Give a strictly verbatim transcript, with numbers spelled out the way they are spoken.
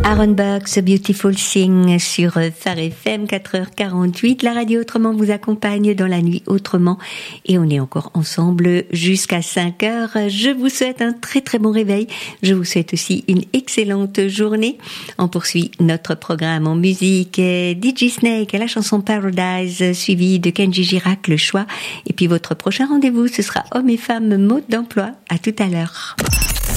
Aaron Bucks, Beautiful Thing sur Phare F M, quatre heures quarante-huit. La radio Autrement vous accompagne dans la nuit autrement et on est encore ensemble jusqu'à cinq heures. Je vous souhaite un très très bon réveil. Je vous souhaite aussi une excellente journée. On poursuit notre programme en musique. D J Snake à la chanson Paradise, suivi de Kenji Girac, Le Choix. Et puis votre prochain rendez-vous, ce sera Hommes et Femmes Mode d'Emploi. À tout à l'heure.